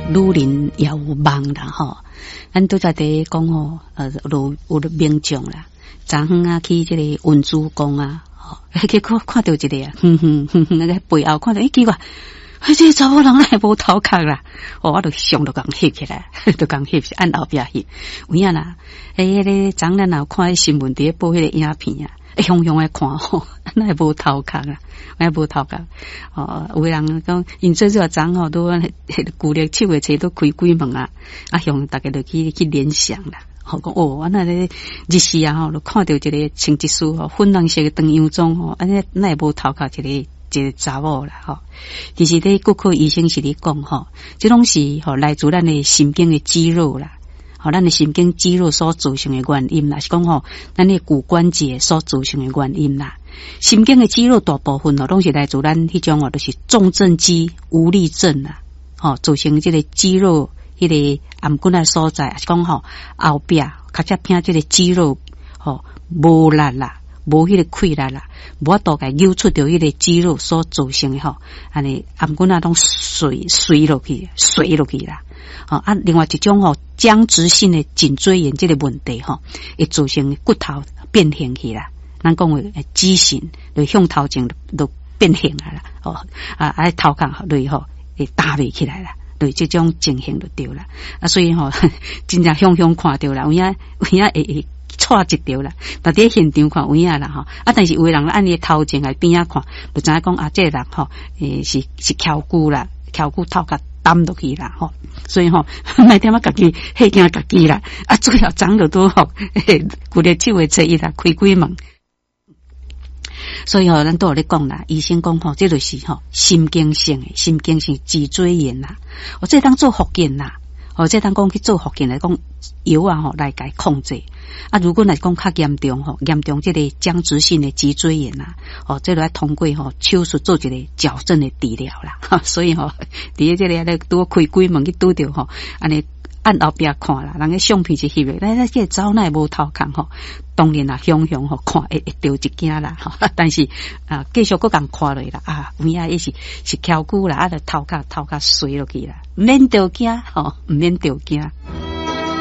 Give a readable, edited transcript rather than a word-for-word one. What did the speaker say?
女人也有梦啦吼，咱都在地讲吼，有名将啦，昨昏啊去这个文殊宫啊，结果看到一个啊，那个背后看到，奇怪，这个查某人来无头壳啦，我就想到讲翕起来，就讲翕是按后壁翕，有影啦，迄个昨咱也看新闻伫播迄个影片啊。雄雄来看吼，那无头壳啦，那无头壳。有人讲，因做这张吼，都旧历7月初都开鬼门啊，向大家都去联想啦。吼讲我那咧日时啊吼，就看到一个穿一束吼粉红色的长洋装吼，那无头壳一个查某啦吼。其实咧骨科医生是咧讲吼，这拢是吼来自咱的神经的肌肉啦。咱的神经肌肉所造成的原因啦，是讲咱的骨关节所造成的原因啦。神经的肌肉大部分拢是来自咱迄种就是重症肌无力症啦，造成这个肌肉迄个颔骨的所在，是讲后壁较只偏这个肌肉无力啦，无迄个溃烂啦，无法度个扭出掉迄个肌肉所造成的安尼颔骨拢碎落去啦。另外一种僵直性的颈椎炎这个问题会造成骨头变形去啦。咱讲的畸形，就向头前就变形啦头壳类会打袂起来啦，对这种情形就对啦。所以真正向看到啦，有影会错一条啦。但伫现场看有影啦但是有的人按你头前来边看，就知影讲这个人是翘骨啦，翘骨头壳担落去啦所以卖点家己吓惊家己啦最后长得都旧历7月初1啦开鬼门，所以咱都有咧讲啦，医生讲这就是神经性脊椎炎啦，这当做复健啦，这当讲去做复健来讲药来甲控制如果来讲较严重这个僵直性的脊椎炎啦这就要通过手术做一个矫正的治疗啦所以伫这个咧拄开鬼门去拄着安尼按后壁看啦，人个相片是翕的，咱这走那无头壳当然啦，向看会着一惊啦但是继续搁共看落啦有影伊是翘骨啦，头壳碎落去啦，毋免着惊毋免着惊。